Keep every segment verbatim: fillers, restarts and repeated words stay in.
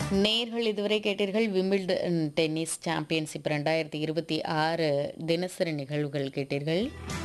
நேர்கள் இதுவரை கேட்டீர்கள் விம்பிள்டன் டென்னிஸ் சாம்பியன்ஷிப் ரெண்டாயிரத்தி இருபத்தி ஆறு தினசரி நிகழ்வுகள் கேட்டீர்கள்.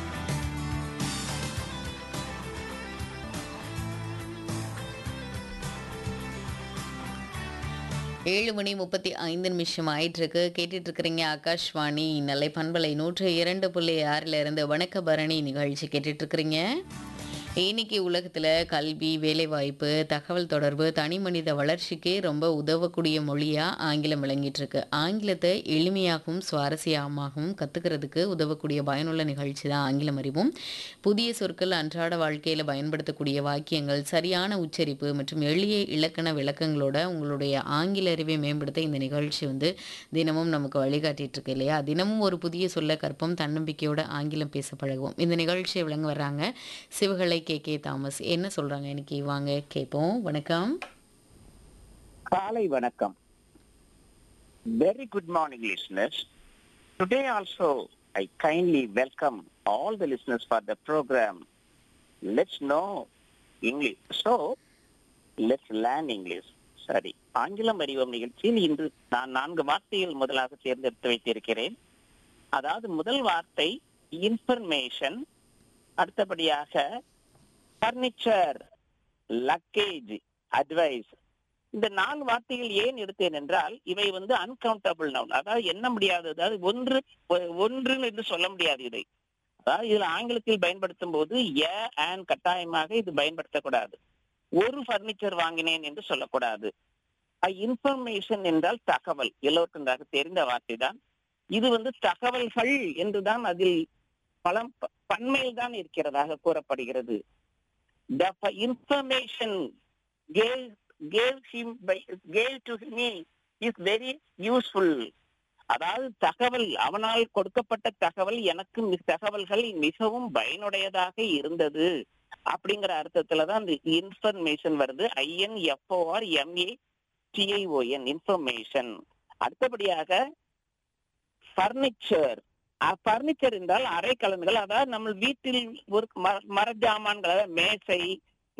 ஏழு மணி முப்பத்தி ஐந்து நிமிஷம் ஆயிட்டிருக்கு. கேட்டுட்டு இருக்கிறீங்க ஆகாஷ்வாணி நெல்லை பண்பலை நூற்று இரண்டு புள்ளி ஆறில் இருந்து வணக்க பரணி நிகழ்ச்சி கேட்டுட்டு இருக்கிறீங்க. இன்னைக்கு உலகத்தில் கல்வி, வேலைவாய்ப்பு, தகவல் தொடர்பு, தனி மனித வளர்ச்சிக்கு ரொம்ப உதவக்கூடிய மொழியாக ஆங்கிலம் விளங்கிட்டு இருக்கு. ஆங்கிலத்தை எளிமையாகவும் சுவாரஸ்யமாகவும் கற்றுக்கிறதுக்கு உதவக்கூடிய பயனுள்ள நிகழ்ச்சி தான் ஆங்கிலம் அறிவும். புதிய சொற்கள், அன்றாட வாழ்க்கையில் பயன்படுத்தக்கூடிய வாக்கியங்கள், சரியான உச்சரிப்பு மற்றும் எளிய இலக்கண விளக்கங்களோட உங்களுடைய ஆங்கில அறிவை மேம்படுத்த இந்த நிகழ்ச்சி வந்து தினமும் நமக்கு வழிகாட்டிட்டு இருக்கு இல்லையா? தினமும் ஒரு புதிய சொல்ல கற்போம், தன்னம்பிக்கையோட ஆங்கிலம் பேச பழகுவோம். இந்த நிகழ்ச்சியை விளங்க வர்றாங்க சிவகலை கே கே தாமஸ். என்ன சொல்றாங்க இன்னைக்கு வாங்க கேட்போம். வணக்கம். காலை வணக்கம். Very good morning listeners. Today also I kindly welcome all the listeners for the program Let's Know English. So let's learn English. சரி, ஆங்கிலம் அறிவோம் நிகழ்ச்சியில் இன்று நான் நான்கு வார்த்தைகள் முதலாக தேர்ந்தெடுத்து வைத்திருக்கிறேன். அதாவது முதல் வார்த்தை இன்ஃபர்மேஷன், அடுத்தபடியாக பர்னிச்சர், லக்கேஜ், அட்வைஸ். இந்த நான்கு வார்த்தைகள் ஏன் எடுத்தேன் என்றால் இவை வந்து அன்கவுண்டபிள் நவுன், அதாவது எண்ண முடியாதது, அதாவது ஒன்று ஒன்று என்று சொல்ல முடியாது. இதை அதாவது இதுல ஆங்கிலத்தில் பயன்படுத்தும் போது ஏ அண்ட் கட்டாயமாக இது பயன்படுத்தக்கூடாது. ஒரு பர்னிச்சர் வாங்கினேன் என்று சொல்லக்கூடாது. இன்ஃபர்மேஷன் என்றால் தகவல், எல்லோருக்கும் தெரிந்த வார்த்தை தான். இது வந்து தகவல்கள் என்றுதான் அதில் பல பன்மையில் தான் இருக்கிறதாக கூறப்படுகிறது. The information gave gave him by gave to me is very useful. அதாவது தகவல், அவனால் கொடுக்கப்பட்ட தகவல் எனக்கு தகவல்கள் மிகவும் பயனுடையதாக இருந்தது அப்படிங்கிற அர்த்தத்துலதான் அந்த இன்ஃபர்மேஷன் வருது. ஐஎன்எஃப்ஓஆர் எம்ஏடிஐஓஎன் இன்ஃபர்மேஷன். அடுத்தபடியாக பர்னிச்சர். பர்னிச்சர் என்றால் அரை கலன்கள், அதாவது நம்ம வீட்டில் ஒரு மர ஜாமான்கள், மேசை,